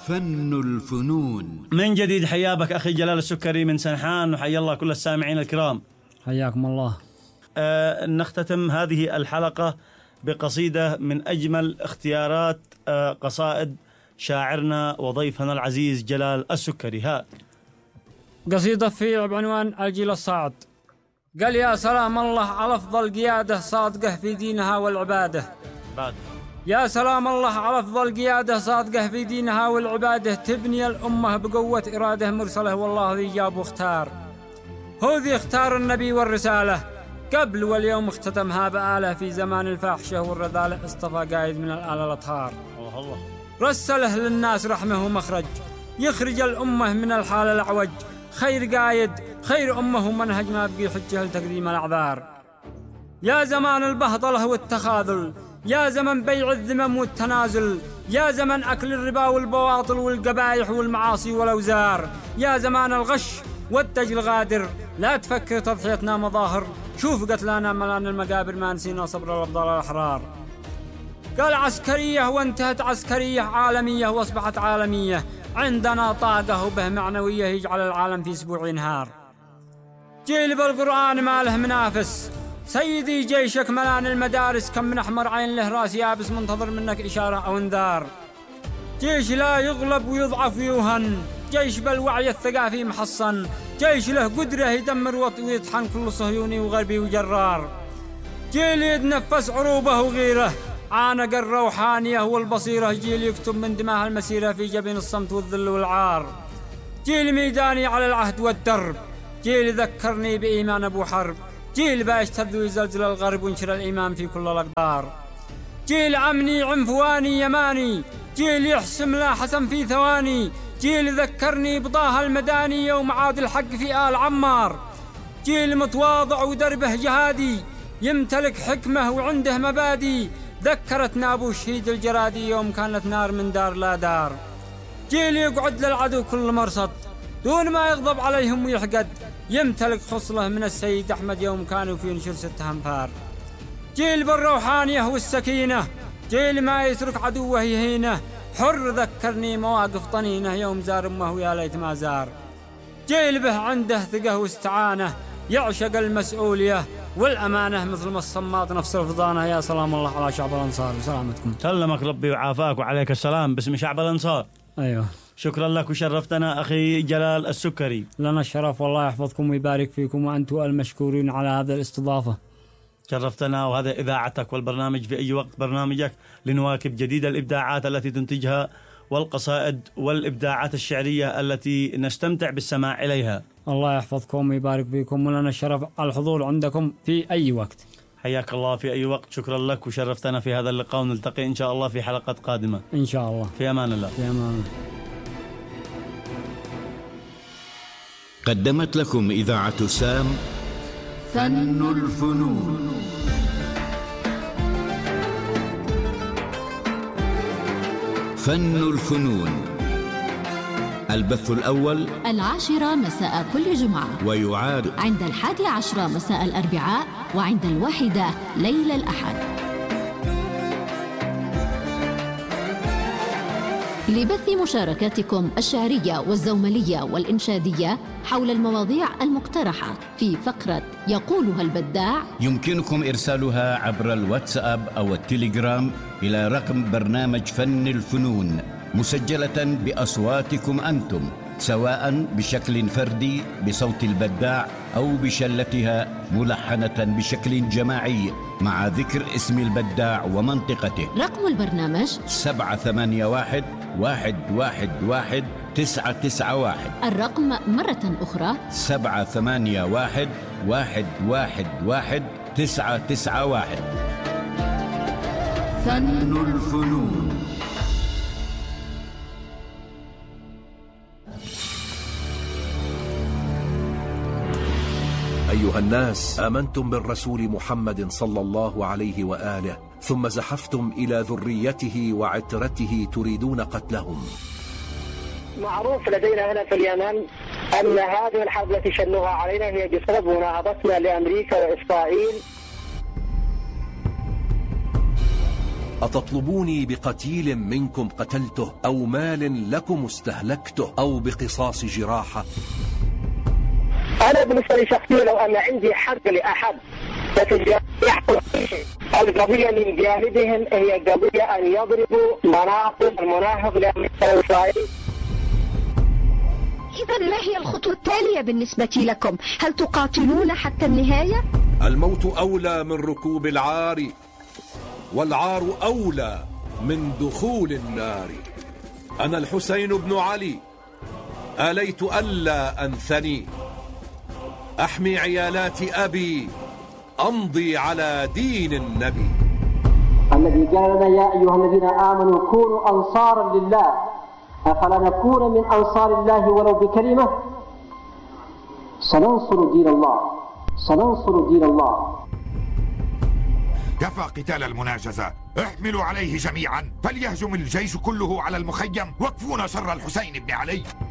فن الفنون. من جديد حيا بك أخي جلال السكري من سنحان، وحيا الله كل السامعين الكرام. حياكم الله. نختتم هذه الحلقة بقصيدة من أجمل اختيارات قصائد شاعرنا وضيفنا العزيز جلال السكري. ها قصيدة في بعنوان الجيل الصاعد. قال: يا سلام الله على أفضل قيادة صادقة في دينها والعبادة. يا سلام الله على أفضل قيادة صادقة في دينها والعبادة، تبني الأمة بقوة إرادة مرسلة، والله ذي جاب واختار. هو ذي اختار النبي والرسالة قبل واليوم اختتمها بآله، في زمان الفاحشة والرذالة اصطفى قائد من الآلة الأطهار. الله رسله للناس رحمه ومخرج، يخرج الأمة من الحال الأعوج، خير قايد خير أمه ومنهج ما بقي حجه لتقديم الأعذار. يا زمان البهضلة والتخاذل، يا زمن بيع الذمم والتنازل، يا زمن أكل الربا والبواطل والقبائح والمعاصي والأوزار، يا زمان الغش والتج الغادر، لا تفكر تضحيتنا مظاهر، شوف قتلانا ملان المقابر، ما نسينا صبر الأبطال الأحرار. قال: عسكرية وانتهت عسكرية، عالمية واصبحت عالمية، عندنا طاقة وبه معنوية يجعل العالم في أسبوع ينهار. جيل بالقرآن ما له منافس، سيدي جيشك ملان المدارس، كم من أحمر عين له راس يابس، منتظر منك إشارة أو انذار. جيش لا يغلب ويضعف ويوهن، جيش بالوعي الثقافي محصن، جيش له قدرة يدمر ويطحن كل صهيوني وغربي وجرار. جيل يتنفس عروبه وغيره، عانق الروحانية والبصيرة، جيل يكتب من دماء المسيرة في جبين الصمت والذل والعار. جيل ميداني على العهد والدرب، جيل ذكرني بإيمان أبو حرب، جيل بيشتد ويزلزل الغرب وينشر الإيمان في كل الأقدار. جيل أمني عنفواني يماني، جيل يحسم لا حسم في ثواني، جيل ذكرني بطه المداني يوم عاد الحق في آل عمار. جيل متواضع ودربه جهادي، يمتلك حكمة وعنده مبادئ، ذكرتنا أبو الشهيد الجرادي يوم كانت نار من دار لا دار. جيل يقعد للعدو كل مرصد دون ما يغضب عليهم ويحقد، يمتلك خصلة من السيد أحمد يوم كانوا في نشر 6 أنفار. جيل بالروحانية والسكينة، جيل ما يترك عدوه يهينه، حر ذكرني مواقف طنينة يوم زار أمه ويا ليت ما زار. جيل به عنده ثقة واستعانة، يعشق المسؤولية والأمانة، مثل ما الصمات نفس الفضانة. يا سلام الله على شعب الأنصار وسلامتكم. سلمك ربي وعافاك وعليك السلام باسم شعب الأنصار. أيوه شكرا لك وشرفتنا أخي جلال السكري. لنا الشرف والله يحفظكم ويبارك فيكم، وأنتم المشكورين على هذا الاستضافة. شرفتنا، وهذا إذاعتك والبرنامج في أي وقت برنامجك، لنواكب جديد الإبداعات التي تنتجها والقصائد والإبداعات الشعرية التي نستمتع بالسماع إليها. الله يحفظكم ويبارك فيكم، ولنا الشرف الحضور عندكم في أي وقت. حياك الله في أي وقت. شكرا لك وشرفتنا في هذا اللقاء، ونلتقي إن شاء الله في حلقات قادمة إن شاء الله. في أمان الله. في أمان الله. قدمت لكم إذاعة سام فن الفنون. فن الفنون، البث الأول 10 مساء كل جمعة، ويعاد عند 11 مساء الأربعاء، وعند 1 ليل الأحد. لبث مشاركاتكم الشعرية والزوملية والإنشادية حول المواضيع المقترحة في فقرة يقولها البداع، يمكنكم إرسالها عبر الواتساب أو التليجرام إلى رقم برنامج فن الفنون، مسجلة بأصواتكم أنتم، سواء بشكل فردي بصوت البداع أو بشلتها ملحنة بشكل جماعي مع ذكر اسم البداع ومنطقته. رقم البرنامج 781-111-991. الرقم مرة أخرى 781-111-991. فن الفنون. أيها الناس، آمنتم بالرسول محمد صلى الله عليه وآله، ثم زحفتم إلى ذريته وعترته تريدون قتلهم. معروف لدينا هنا في اليمن أن هذه الحرب التي شنوها علينا هي بسبب مناهضتنا لأمريكا وإسرائيل. أتطلبوني بقتيل منكم قتلته، أو مال لكم استهلكته، أو بقصاص جراحة؟ أنا بالنسبة لي شخصيا لو أن عندي حق لأحد يحكم القضية من جانبهم هي قضية أن يضربوا مناطق المناهض للمجتمع الإسرائيلي. إذا ما هي الخطوة التالية بالنسبة لكم؟ هل تقاتلون حتى النهاية؟ الموت أولى من ركوب العار، والعار أولى من دخول النار. أنا الحسين بن علي، آليت ألا أنثني، أحمي عيالات أبي، أمضي على دين النبي. الذي قال لنا يا أيها الذين آمنوا كونوا أنصارا لله، أفلا نكون من أنصار الله ولو بكلمة؟ سننصر دين الله، سننصر دين الله. كفى قتال المناجزة، احملوا عليه جميعا، فليهجم الجيش كله على المخيم، واكفونا شر الحسين بن علي.